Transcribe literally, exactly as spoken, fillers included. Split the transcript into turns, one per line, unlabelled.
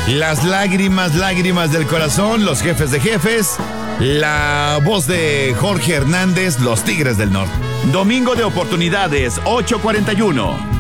Las lágrimas, lágrimas del corazón, los jefes de jefes. La voz de Jorge Hernández, los Tigres del Norte.
Domingo de oportunidades, ocho cuarenta y uno.